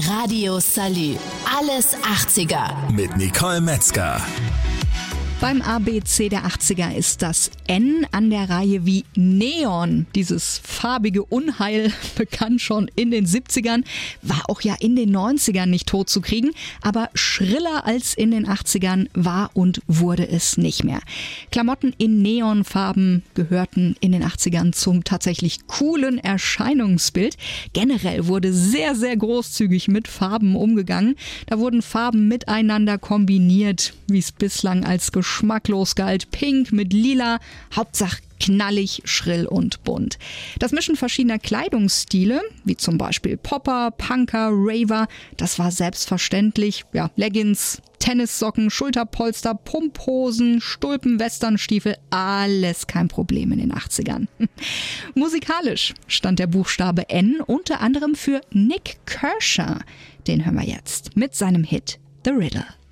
Radio Salü. Alles 80er. Mit Nicole Metzger. Beim ABC der 80er ist das N an der Reihe wie Neon. Dieses farbige Unheil begann schon in den 70ern, war auch ja in den 90ern nicht tot zu kriegen, aber schriller als in den 80ern war und wurde es nicht mehr. Klamotten in Neonfarben gehörten in den 80ern zum tatsächlich coolen Erscheinungsbild. Generell wurde sehr, sehr großzügig mit Farben umgegangen. Da wurden Farben miteinander kombiniert, wie es bislang als geschmacklos galt. Pink mit lila, Hauptsache knallig, schrill und bunt. Das Mischen verschiedener Kleidungsstile, wie zum Beispiel Popper, Punker, Raver, das war selbstverständlich. Ja, Leggings, Tennissocken, Schulterpolster, Pumphosen, Stulpen, Westernstiefel, alles kein Problem in den 80ern. Musikalisch stand der Buchstabe N unter anderem für Nik Kershaw. Den hören wir jetzt mit seinem Hit The Riddle.